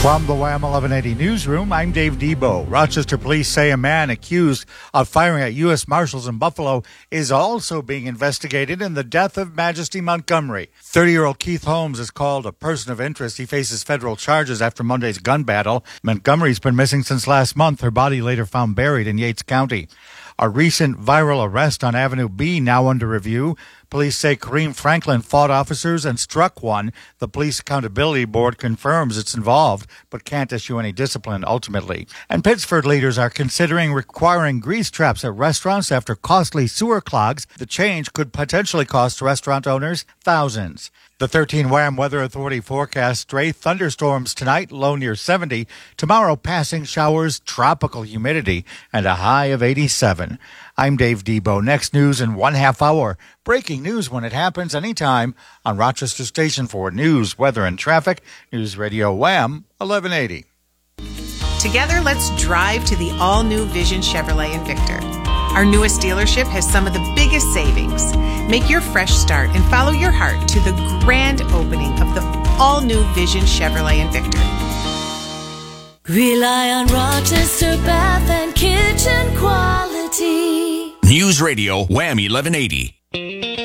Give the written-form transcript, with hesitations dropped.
From the Wham 1180 newsroom, I'm Dave Debo. Rochester police say a man accused of firing at U.S. Marshals in Buffalo is also being investigated in the death of Majesty Montgomery. 30-year-old Keith Holmes is called a person of interest. He faces federal charges after Monday's gun battle. Montgomery's been missing since last month. Her body later found buried in Yates County. A recent viral arrest on Avenue B now under review. Police say Kareem Franklin fought officers and struck one. The Police Accountability Board confirms it's involved, but can't issue any discipline ultimately. And Pittsford leaders are considering requiring grease traps at restaurants after costly sewer clogs. The change could potentially cost restaurant owners thousands. The 13 Wham Weather Authority forecasts stray thunderstorms tonight, low near 70. Tomorrow, passing showers, tropical humidity, and a high of 87. I'm Dave Debo. Next news in 1/2 hour. Breaking news when it happens anytime on Rochester Station for news, weather, and traffic. News Radio Wham 1180. Together, let's drive to the all-new Vision Chevrolet Invictor. Our newest dealership has some of the biggest savings. Make your fresh start and follow your heart to the grand opening of the all-new Vision Chevrolet Invictor. Rely on Rochester Bath and Kitchen quality. News Radio Wham 1180.